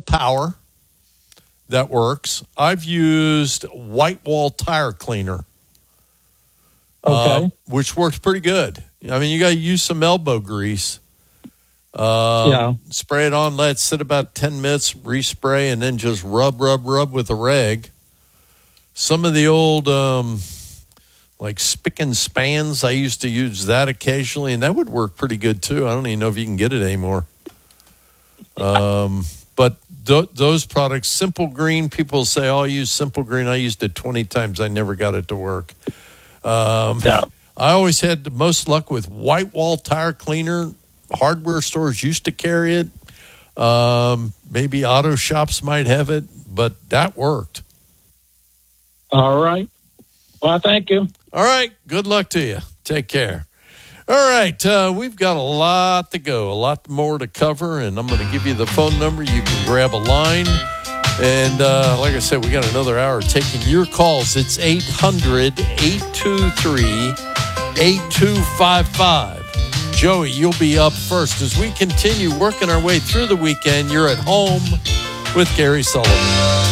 Power. That works. I've used White Wall Tire Cleaner, which works pretty good. I mean, you got to use some elbow grease. Spray it on, let it sit about 10 minutes, respray, and then just rub with a rag. Some of the old, like Spick and Spans, I used to use that occasionally, and that would work pretty good too. I don't even know if you can get it anymore. But those products, Simple Green, people say, oh, I use Simple Green. I used it 20 times. I never got it to work. I always had the most luck with White Wall Tire Cleaner. Hardware stores used to carry it. Maybe auto shops might have it, but that worked. All right. Well, thank you. All right. Good luck to you. Take care. All right. We've got a lot to go, a lot more to cover, and I'm going to give you the phone number. You can grab a line. And like I said, we got another hour taking your calls. It's 800-823-8255. Joey, you'll be up first. As we continue working our way through the weekend, you're at home with Gary Sullivan.